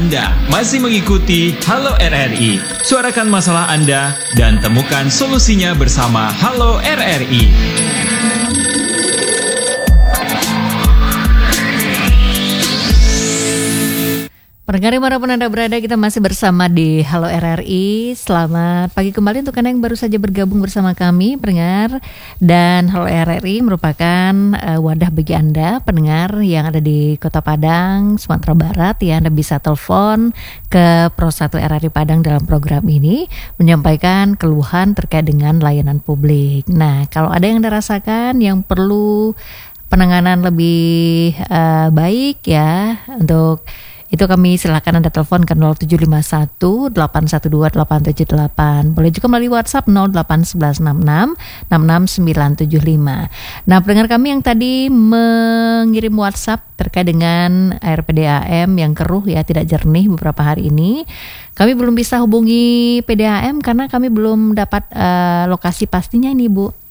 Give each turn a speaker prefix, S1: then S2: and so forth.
S1: Anda masih mengikuti Halo RRI. Suarakan masalah Anda dan temukan solusinya bersama Halo RRI.
S2: Pendengar dimanapun Anda berada, kita masih bersama di Halo RRI. Selamat pagi kembali untuk Anda yang baru saja bergabung bersama kami, pendengar. Dan Halo RRI merupakan wadah bagi Anda, pendengar yang ada di Kota Padang, Sumatera Barat. Ya, Anda bisa telepon ke Pro 1 RRI Padang dalam program ini, menyampaikan keluhan terkait dengan layanan publik. Nah, kalau ada yang Anda rasakan yang perlu penanganan lebih baik ya, untuk itu kami silakan Anda telepon ke 0751 812 878. Boleh juga melalui WhatsApp 08166 66975. Nah, pendengar kami yang tadi mengirim WhatsApp terkait dengan air PDAM yang keruh ya, tidak jernih beberapa hari ini. Kami belum bisa hubungi PDAM karena kami belum dapat lokasi pastinya ini, Bu.